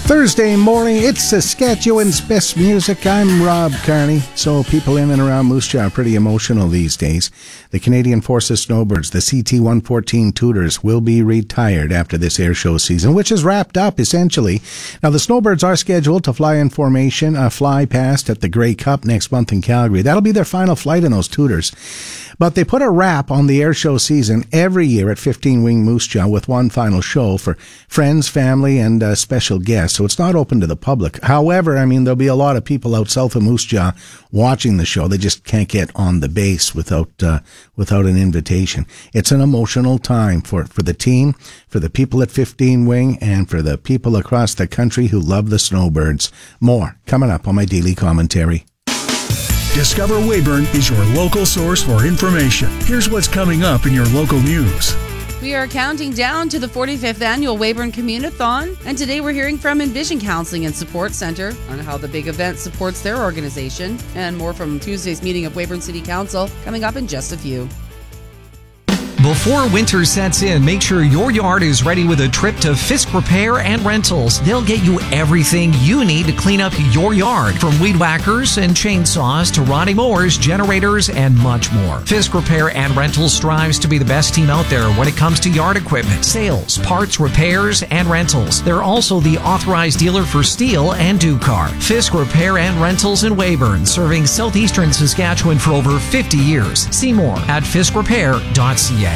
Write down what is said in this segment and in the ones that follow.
Thursday morning, it's Saskatchewan's best music. I'm Rob Carney. So people in and around Moose Jaw are pretty emotional these days. The Canadian Forces Snowbirds, the CT-114 Tudors, will be retired after this air show season, which is wrapped up essentially. Now the Snowbirds are scheduled to fly in formation, fly past at the Grey Cup next month in Calgary. That'll be their final flight in those Tudors. But they put a wrap on the air show season every year at 15 Wing Moose Jaw with one final show for friends, family, and special guests. So it's not open to the public. However, there'll be a lot of people out south of Moose Jaw watching the show. They just can't get on the base without an invitation. It's an emotional time for the team, for the people at 15 Wing, and for the people across the country who love the Snowbirds. More coming up on my daily commentary. Discover Weyburn is your local source for information. Here's what's coming up in your local news. We are counting down to the 45th annual Weyburn Communithon, and today we're hearing from Envision Counseling and Support Center on how the big event supports their organization, and more from Tuesday's meeting of Weyburn City Council coming up in just a few. Before winter sets in, make sure your yard is ready with a trip to Fisk Repair and Rentals. They'll get you everything you need to clean up your yard, from weed whackers and chainsaws to riding mowers, generators, and much more. Fisk Repair and Rentals strives to be the best team out there when it comes to yard equipment, sales, parts, repairs, and rentals. They're also the authorized dealer for Steel and Ducar. Fisk Repair and Rentals in Weyburn, serving southeastern Saskatchewan for over 50 years. See more at fiskrepair.ca.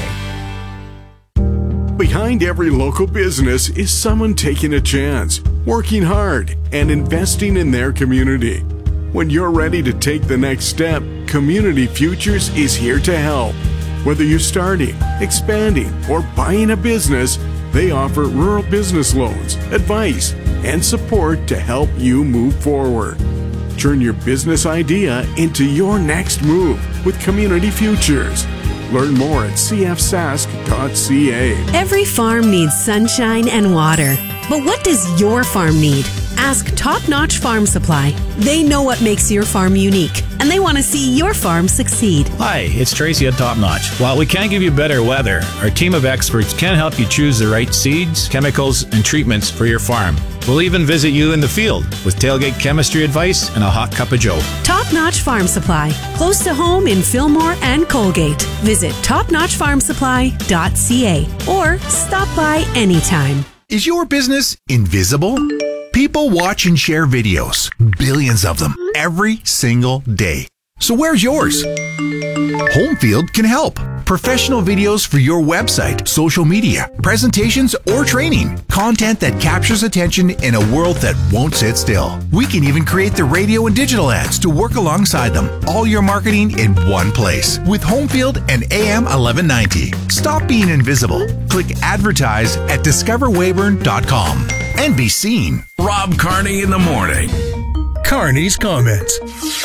Behind every local business is someone taking a chance, working hard, and investing in their community. When you're ready to take the next step, Community Futures is here to help. Whether you're starting, expanding, or buying a business, they offer rural business loans, advice, and support to help you move forward. Turn your business idea into your next move with Community Futures. Learn more at cfsask.ca. Every farm needs sunshine and water. But what does your farm need? Ask Top Notch Farm Supply. They know what makes your farm unique, and they want to see your farm succeed. Hi, it's Tracy at Top Notch. While we can't give you better weather, our team of experts can help you choose the right seeds, chemicals, and treatments for your farm. We'll even visit you in the field with tailgate chemistry advice and a hot cup of joe. Top Notch Farm Supply, close to home in Fillmore and Colgate. Visit topnotchfarmsupply.ca or stop by anytime. Is your business invisible? People watch and share videos, billions of them, every single day. So where's yours? Homefield can help. Professional videos for your website, social media, presentations, or training. Content that captures attention in a world that won't sit still. We can even create the radio and digital ads to work alongside them. All your marketing in one place with Homefield and AM 1190. Stop being invisible. Click advertise at discoverweyburn.com and be seen. Rob Carney in the morning. Carney's comments.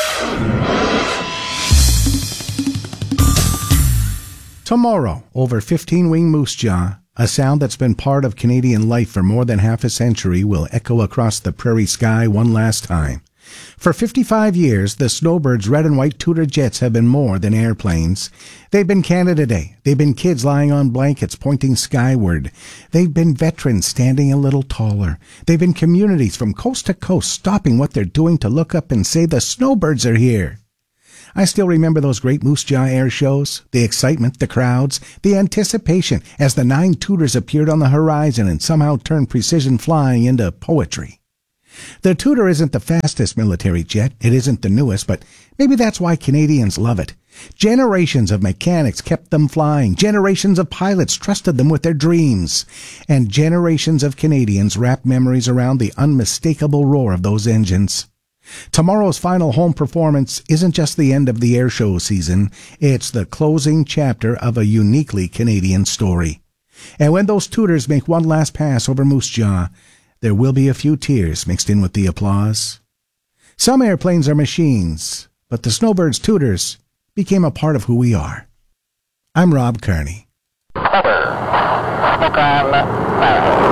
Tomorrow, over 15 Wing Moose Jaw, a sound that's been part of Canadian life for more than half a century, will echo across the prairie sky one last time. For 55 years, the Snowbirds' red and white Tudor jets have been more than airplanes. They've been Canada Day. They've been kids lying on blankets pointing skyward. They've been veterans standing a little taller. They've been communities from coast to coast stopping what they're doing to look up and say the Snowbirds are here. I still remember those great Moose Jaw air shows, the excitement, the crowds, the anticipation as the 9 Tudors appeared on the horizon and somehow turned precision flying into poetry. The Tudor isn't the fastest military jet, it isn't the newest, but maybe that's why Canadians love it. Generations of mechanics kept them flying, generations of pilots trusted them with their dreams, and generations of Canadians wrapped memories around the unmistakable roar of those engines. Tomorrow's final home performance isn't just the end of the air show season, it's the closing chapter of a uniquely Canadian story. And when those Tudors make one last pass over Moose Jaw, there will be a few tears mixed in with the applause. Some airplanes are machines, but the Snowbirds Tudors became a part of who we are. I'm Rob Carney.